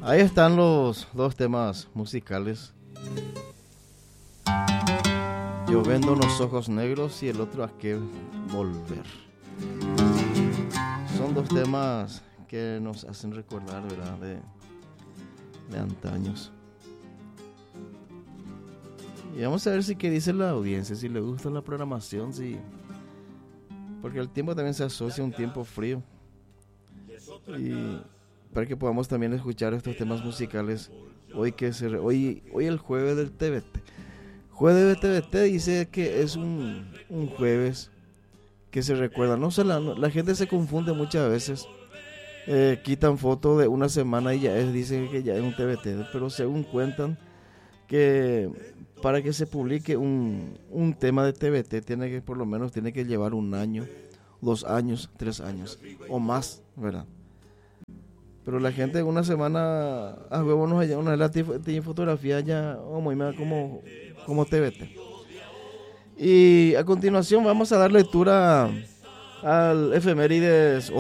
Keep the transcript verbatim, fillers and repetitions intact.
Ahí están los dos temas musicales. Yo vendo unos ojos negros y el otro a qué volver. Son dos temas que nos hacen recordar, ¿verdad? De, de antaños. Y vamos a ver si qué dice la audiencia, si le gusta la programación, si... porque el tiempo también se asocia a un tiempo frío. Y para que podamos también escuchar estos temas musicales hoy que se re... hoy hoy el jueves del T V T. Jueves del T V T dice que es un, un jueves que se recuerda. No sé, la, la gente se confunde muchas veces. Eh, quitan fotos de una semana y ya es, dicen que ya es un T V T, pero según cuentan que para que se publique un, un tema de T V T tiene que por lo menos tiene que llevar un año, dos años, tres años o más, ¿verdad? Pero la gente una semana a huevo nos allá una tiene fotografía ya oh, muy mal como como T V T. Y a continuación vamos a dar lectura al efemérides